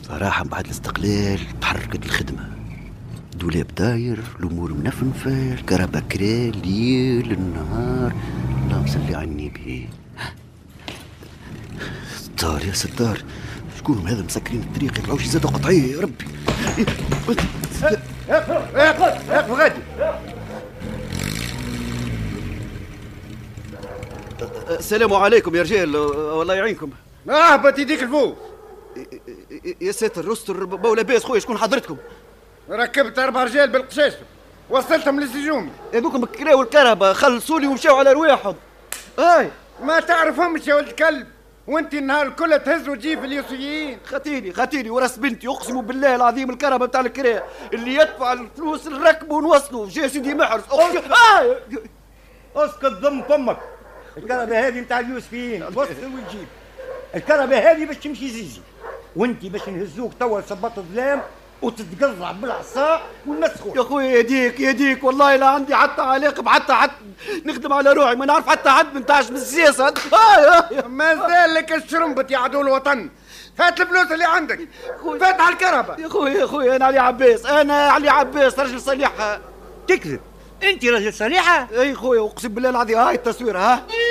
صراحة بعد الاستقلال تحركت الخدمة، دولاب داير، الأمور منفنفة، الكهرباء كرا الليل النهار. اللهم صل على النبي. ستار يا ستار، شكون هذا مسكرين الطريق؟ يطلعوش زادة قطعية يا ربي. اقف غادي. السلام عليكم يا رجال، والله يعينكم. اهبط يديك الفوق. يا ساتر استر، بو لاباس خويا، شكون حضرتكم؟ ركبت 4 رجال بالقشاشه وصلتهم للسجون. هذوكم كراو الكهرباء خلصوني ومشاو على رواحهم. هاي ما تعرفهمش يا ولد الكلب، وانت النهار الكل تهز وتجيب اليوسفيين. خاتيني وراس بنتي، اقسم بالله العظيم الكهرباء بتاع الكرا اللي يدفع الفلوس نركبوا ونوصلوا جا سيدي محرز. اسكت ضم فمك. الكهرباء هذه نتاع اليوسفيين توصل وتجيب. الكهرباء هذه باش تمشي زيزي، وانت باش نهزوك توا لصباط الظلام وتتقزع بالعصا ونمسخوك. يا خويا يديك والله لا عندي حتى علاقه بحتى حد، نخدم على روحي، ما نعرف حتى حد من تاعش بالسياسه. ما زالك الشرمبت يا عدو الوطن، هات الفلوس اللي عندك، فاتح الكهرباء. يا خويا انا علي عباس رجل صليح. تكذب، انت رجل صليحه. اي خويا اقسم بالله العظيم، هاي التصوير ها.